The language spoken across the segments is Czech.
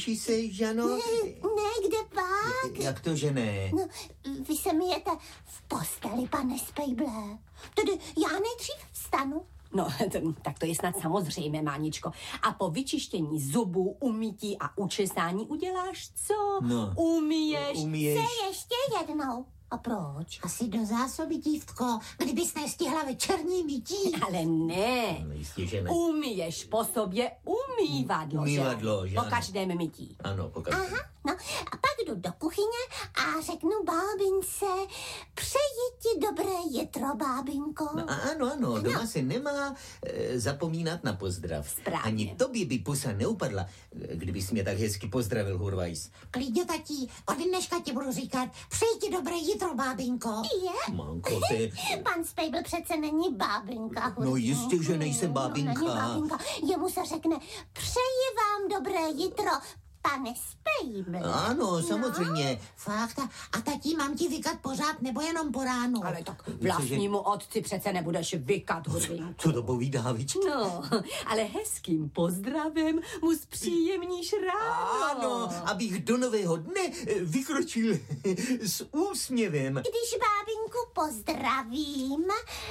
Cvičí se, Žano? Ne, kde pak? Jak to, že ne? No, vy se myjete v posteli, pane Spejble. Tedy já nejdřív vstanu. No, tak to je snad samozřejmé, Máničko. A po vyčištění zubů, umytí a učesání uděláš co? No. Umyješ. Se ještě jednou. A proč? Asi do zásoby, dívko, kdybys nestihla večerní mytí. Ale ne. No, jistě, že ne. Umyješ po sobě umývadlo, že? Po každém mytí. Ano, po každém. Aha, no a pak jdu do kuchyně a řeknu bábince, přeji ti dobré jitro, bábinko. No, ano, doma se nemá zapomínat na pozdrav. Správně. Ani tobě by pusa neupadla, kdybys mě tak hezky pozdravil, Hurvajs. Klidně, tatí, od dneška ti budu říkat, přeji ti dobré jitro, bábinko. Je? Manko, ty... Pan Spejbl přece není bábinka. No jistě, že nejsem bábinka. No, není bábinka. Jemu se řekne, přeji vám dobré jitro, pane Spejble. Ano, samozřejmě. Fakt, a tatí, mám ti vykat pořád, nebo jenom po ránu? Ale tak vlastnímu otci přece nebudeš vykat, Hurvinku. Co to povídá, vič? No, ale hezkým pozdravem mu zpříjemníš ráno. Ano, abych do nového dne vykročil s úsměvem. Když bábinku pozdravím,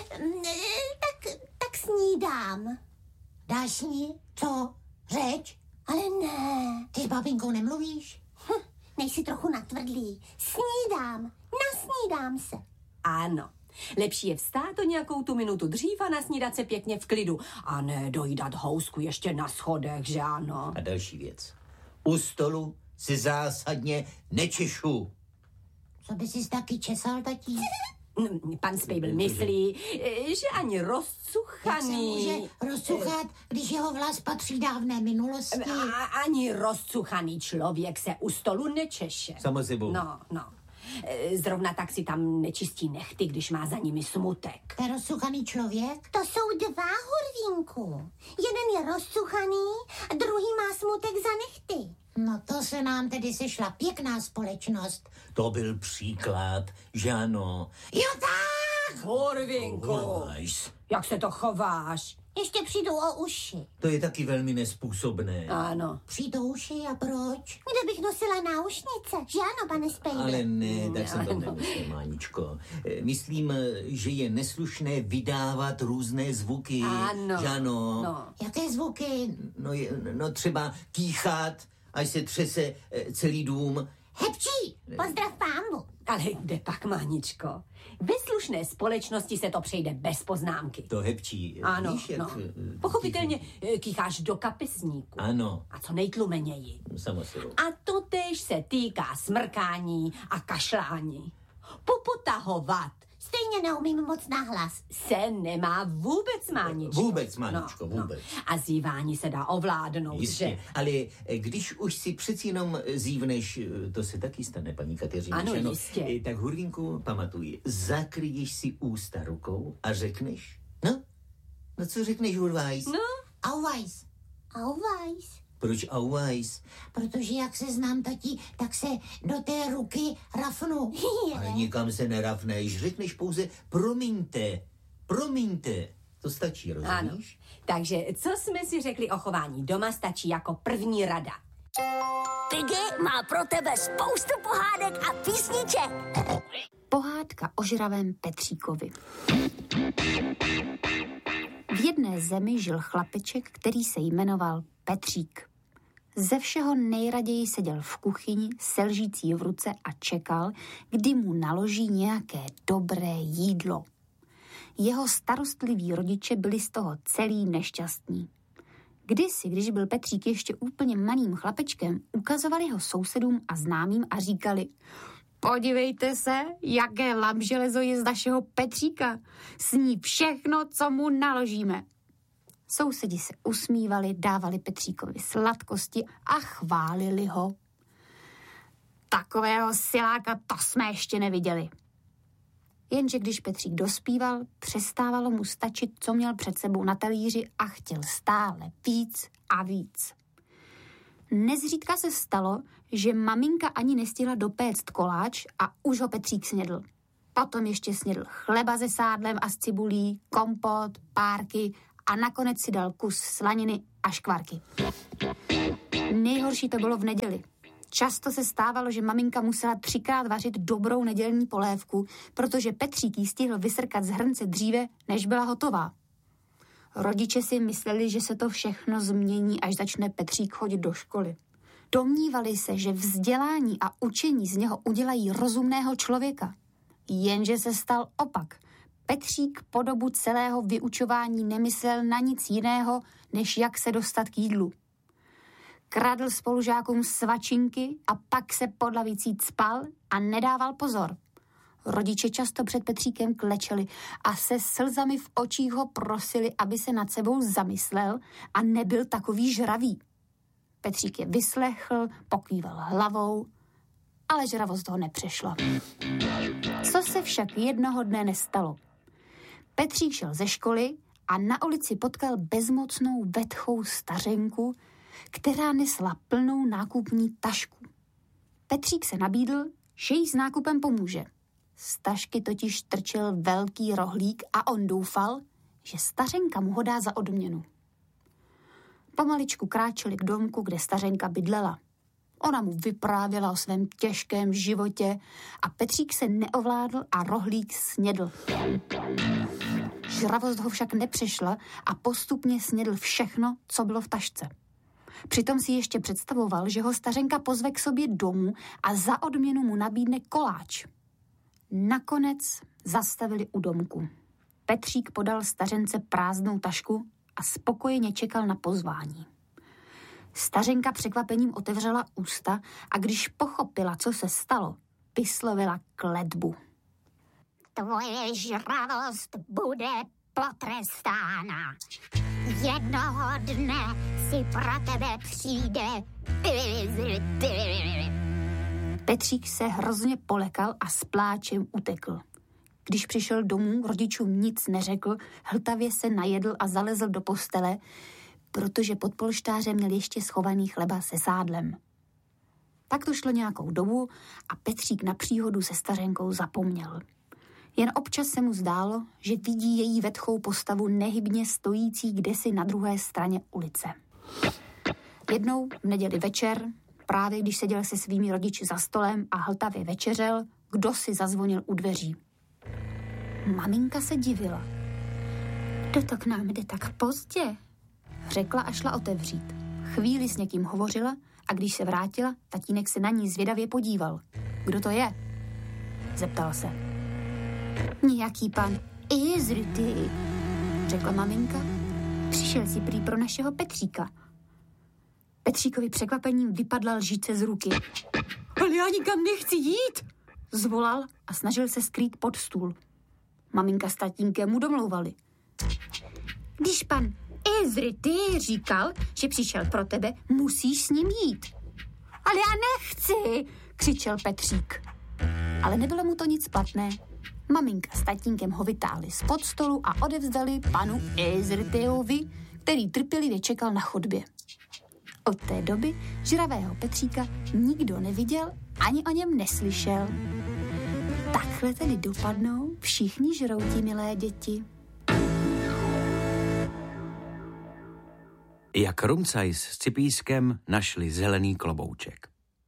tak snídám. Dáš ní? Co? Řeč? Ale ne. Ty s bábinkou nemluvíš? Nejsi trochu natvrdlý. Snídám. Nasnídám se. Ano. Lepší je vstát o nějakou tu minutu dřív a nasnídat se pěkně v klidu. A ne dojídat housku ještě na schodech, že ano? A další věc. U stolu si zásadně nečešu. Co by jsi taky česal, tatí? Pan Spejbl myslí, že ani Jak se rozcuchaný... může rozcuchat, když jeho vlas patří dávné minulosti? Ani rozcuchaný člověk se u stolu nečeše. Samo sebou. No. Zrovna tak si tam nečistí nechty, když má za nimi smutek. To je rozcuchaný člověk? To jsou dva, Hurvínku. Jeden je rozcuchaný a druhý má smutek za nechty. No to se nám tedy sešla pěkná společnost. To byl příklad, že ano. Jo tak! Hurvinku, Hurvajs. jak se to chováš? Ještě přijdu o uši. To je taky velmi nespůsobné. Ano. Přijdou uši a proč? Kde bych nosila náušnice? Že ano, pane Spejble? Ale ne, tak jsem to nemyslel, Máničko. Myslím, že je neslušné vydávat různé zvuky. Ano. Že ano. No. Jaké zvuky? No třeba kýchat, až se třese celý dům. Hepčí! Pozdrav pámbu. Ale kde pak, Máničko? Ve slušné společnosti se to přejde bez poznámky. To hepčí. Ano, Víš, jak, no. Pochopitelně kýcháš do kapesníku. Ano. A co nejtlumeněji. Samozřejmě. A to též se týká smrkání a kašlání. Popotahovat Stejně neumím moc nahlas. se nemá vůbec, Máničko. Vůbec, Máničko, vůbec. A zívání se dá ovládnout, Jistě, že? ale když už si přeci jenom zívneš, to se taky stane, paní Kateřina. Ano, že no? jistě. Tak Hurvinku, pamatuj, zakryješ si ústa rukou a řekneš, no co řekneš, Hurvajs? No, Auweis. Auweis. Proč Auweis? Protože jak se znám, tatí, tak se do té ruky rafnu. Ale nikam se nerafneš, řekneš pouze promiňte. To stačí, rozumíš? ano. Takže co jsme si řekli o chování doma, stačí jako první rada. Piggy má pro tebe spoustu pohádek a písniček. Pohádka o žravém Petříkovi. V jedné zemi žil chlapeček, který se jmenoval Petřík. Ze všeho nejraději seděl v kuchyni se lžící v ruce a čekal, kdy mu naloží nějaké dobré jídlo. Jeho starostliví rodiče byli z toho celý nešťastní. Kdysi, když byl Petřík ještě úplně malým chlapečkem, ukazovali ho sousedům a známým a říkali: podívejte se, jaké lamželezo je z našeho Petříka. Sní všechno, co mu naložíme. Sousedi se usmívali, dávali Petříkovi sladkosti a chválili ho. Takového siláka to jsme ještě neviděli. Jenže když Petřík dospíval, přestávalo mu stačit, co měl před sebou na talíři a chtěl stále víc a víc. Nezřídka se stalo, že maminka ani nestihla dopéct koláč a už ho Petřík snědl. Potom ještě snědl chleba se sádlem a s cibulí, kompot, párky a nakonec si dal kus slaniny a škvarky. Nejhorší to bylo v neděli. Často se stávalo, že maminka musela 3krát vařit dobrou nedělní polévku, protože Petřík jí stihl vysrkat z hrnce dříve, než byla hotová. Rodiče si mysleli, že se to všechno změní, až začne Petřík chodit do školy. Domnívali se, že vzdělání a učení z něho udělají rozumného člověka. Jenže se stal opak. Petřík po dobu celého vyučování nemyslel na nic jiného, než jak se dostat k jídlu. Kradl spolužákům svačinky a pak se pod lavicí cpal a nedával pozor. Rodiče často před Petříkem klečeli a se slzami v očích ho prosili, aby se nad sebou zamyslel a nebyl takový žravý. Petřík je vyslechl, pokýval hlavou, ale žravost ho nepřešla. Co se však jednoho dne nestalo? Petřík šel ze školy a na ulici potkal bezmocnou vetchou stařenku, která nesla plnou nákupní tašku. Petřík se nabídl, že jí s nákupem pomůže. Z tašky totiž trčel velký rohlík a on doufal, že stařenka mu ho dá za odměnu. Pomaličku kráčeli k domku, kde stařenka bydlela. Ona mu vyprávěla o svém těžkém životě a Petřík se neovládl a rohlík snědl. Žravost ho však nepřešla a postupně snědl všechno, co bylo v tašce. Přitom si ještě představoval, že ho stařenka pozve k sobě domů a za odměnu mu nabídne koláč. Nakonec zastavili u domku. Petřík podal stařence prázdnou tašku a spokojeně čekal na pozvání. Stařenka překvapením otevřela ústa a když pochopila, co se stalo, vyslovila kletbu. Tvoje žravost bude potrestána. Jednoho dne si pro tebe přijde. Petřík se hrozně polekal a s pláčem utekl. Když přišel domů, rodičům nic neřekl, hltavě se najedl a zalezl do postele, protože pod polštářem měl ještě schovaný chleba se sádlem. Tak to šlo nějakou dobu a Petřík na příhodu se stařenkou zapomněl. Jen občas se mu zdálo, že vidí její vetchou postavu nehybně stojící kdesi na druhé straně ulice. Jednou v neděli večer, právě když seděl se svými rodiči za stolem a hltavě večeřel, kdo si zazvonil u dveří. Maminka se divila. Kdo to k nám jde tak pozdě? Řekla a šla otevřít. Chvíli s někým hovořila a když se vrátila, tatínek se na ní zvědavě podíval. Kdo to je? Zeptal se. Nějaký pan Izrity, řekla maminka. Přišel si prý pro našeho Petříka. Petříkovi překvapením vypadla lžice z ruky. Ale já nikam nechci jít, zvolal a snažil se skrýt pod stůl. Maminka s tatínkem mu domlouvali. Když pan Izrity říkal, že přišel pro tebe, musíš s ním jít. Ale já nechci, křičel Petřík. Ale nebylo mu to nic platné. Maminka s tatínkem ho vytáhli spod stolu a odevzdali panu Izrytyovi, který trpělivě čekal na chodbě. Od té doby žravého Petříka nikdo neviděl ani o něm neslyšel. Takhle tedy dopadnou všichni žrouti, milé děti. Jak Rumcajs s Cipískem našli zelený klobouček.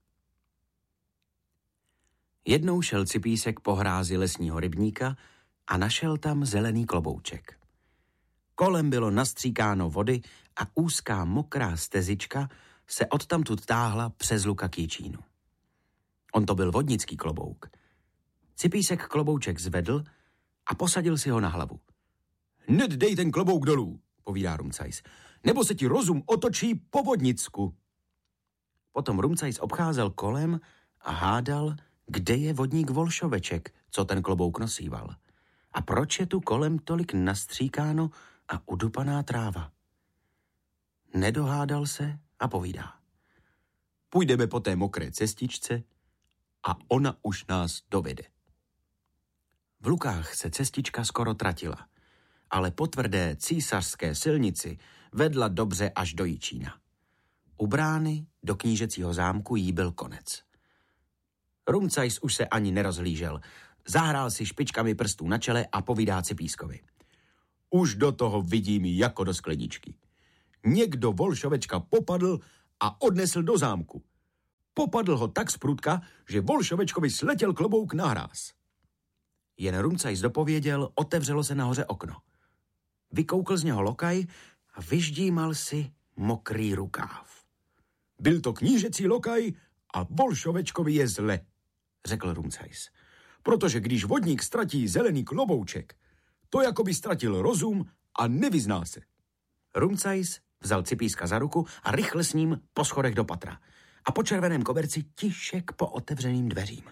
Jednou šel Cipísek po hrázi lesního rybníka a našel tam zelený klobouček. Kolem bylo nastříkáno vody a úzká mokrá stezička se odtamtud táhla přes luka k Jičínu. On to byl vodnický klobouk. Cipísek klobouček zvedl a posadil si ho na hlavu. Hned dej ten klobouk dolů, povídá Rumcajs, nebo se ti rozum otočí po vodnicku. Potom Rumcajs obcházel kolem a hádal, kde je vodník Volšoveček, co ten klobouk nosíval. A proč je tu kolem tolik nastříkáno a udupaná tráva? Nedohádal se a povídá. Půjdeme po té mokré cestičce a ona už nás dovede. V lukách se cestička skoro tratila, ale po tvrdé císařské silnici vedla dobře až do Jičína. U brány do knížecího zámku jí byl konec. Rumcajs už se ani nerozhlížel. Zahrál si špičkami prstů na čele a povídá Cipískovi. Už do toho vidím jako do skleničky. Někdo Volšovečka popadl a odnesl do zámku. Popadl ho tak zprudka, že Volšovečkovi sletěl klobouk na hráz. Jen Rumcajs dopověděl, otevřelo se nahoře okno. Vykoukl z něho lokaj a vyždímal si mokrý rukáv. Byl to knížecí lokaj a Volšovečkovi je zle, řekl Rumcajs. Protože když vodník ztratí zelený klobouček, to jako by ztratil rozum a nevyzná se. Rumcajs vzal Cipíska za ruku a rychle s ním po schodech do patra a po červeném koberci tiše k pootevřeným dveřím.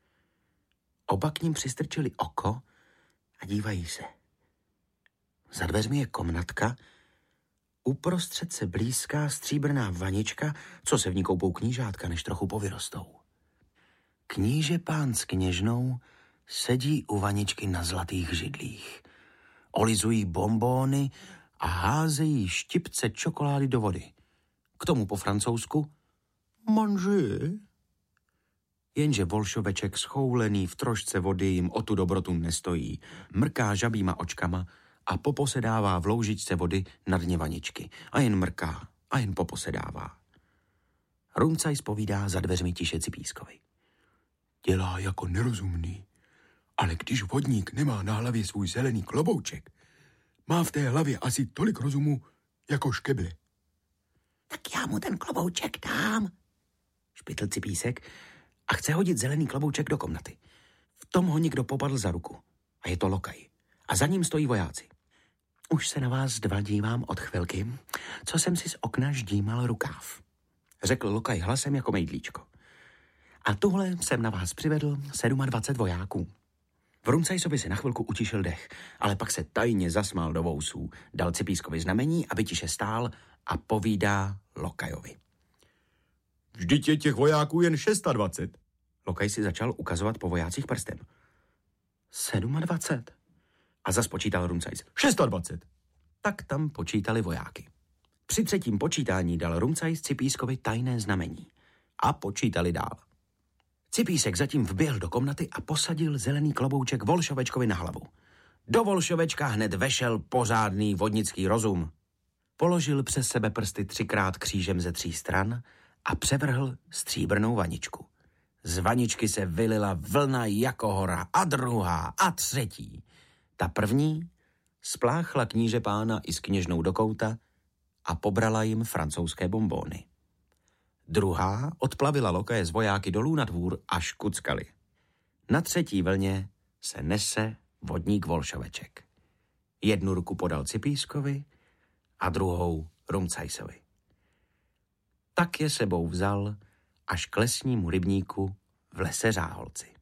Oba k ním přistrčili oko a dívají se. Za dveřmi je komnatka, uprostřed se blízká stříbrná vanička, co se v ní koupou knížátka, než trochu povyrostou. Kníže pán s kněžnou sedí u vaničky na zlatých židlích. Olizují bonbóny a házejí štipce čokolády do vody. K tomu po francouzsku manger. Jenže Volšoveček schoulený v trošce vody jim o tu dobrotu nestojí. Mrká žabýma očkama a poposedává v loužičce vody na dně vaničky. A jen mrká a jen poposedává. Rumcajs povídá za dveřmi tiše Cipískovi. Dělá jako nerozumný, ale když vodník nemá na hlavě svůj zelený klobouček, má v té hlavě asi tolik rozumu jako škeble. Tak já mu ten klobouček dám, špitl Cipísek a chce hodit zelený klobouček do komnaty. V tom ho někdo popadl za ruku a je to lokaj. A za ním stojí vojáci. Už se na vás dva dívám od chvilky, co jsem si z okna ždímal rukáv, řekl lokaj hlasem jako mejdlíčko. A tuhle jsem na vás přivedl 27 vojáků. Rumcajsovi si na chvilku utišil dech, ale pak se tajně zasmál do vousů, dal Cipískovi znamení, aby tiše stál a povídá lokajovi. Vždyť je těch vojáků jen 26. Lokaj si začal ukazovat po vojácích prstem. 27. A zas počítal Rumcajs. 26. Tak tam počítali vojáky. Při třetím počítání dal Rumcajs Cipískovi tajné znamení. A počítali dál. Cipísek zatím vběhl do komnaty a posadil zelený klobouček Volšovečkovi na hlavu. Do Volšovečka hned vešel pořádný vodnický rozum. Položil přes sebe prsty 3krát křížem ze 3 stran a převrhl stříbrnou vaničku. Z vaničky se vylila vlna jako hora a druhá a třetí. Ta první spláchla kníže pána i s kněžnou do kouta a pobrala jim francouzské bonbóny. Druhá odplavila lokaje z vojáky dolů na dvůr až kuckali. Na třetí vlně se nese vodník Volšoveček. Jednu ruku podal Cipískovi a druhou Rumcajsovi. Tak je sebou vzal až k lesnímu rybníku v lese Řáholci.